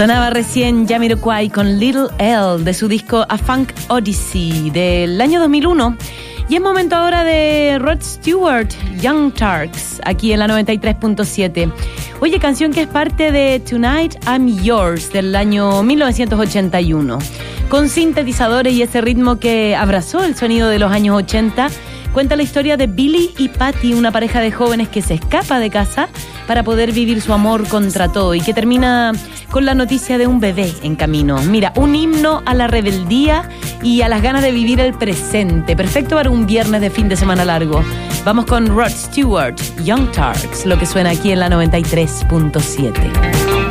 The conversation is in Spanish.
Sonaba recién Jamiroquai con Little L de su disco A Funk Odyssey del año 2001. Y es momento ahora de Rod Stewart, Young Turks, aquí en la 93.7. Oye, canción que es parte de Tonight I'm Yours del año 1981. Con sintetizadores y ese ritmo que abrazó el sonido de los años 80, cuenta la historia de Billy y Patty, una pareja de jóvenes que se escapa de casa para poder vivir su amor contra todo y que termina con la noticia de un bebé en camino. Mira, un himno a la rebeldía y a las ganas de vivir el presente. Perfecto para un viernes de fin de semana largo. Vamos con Rod Stewart, Young Turks, lo que suena aquí en la 93.7.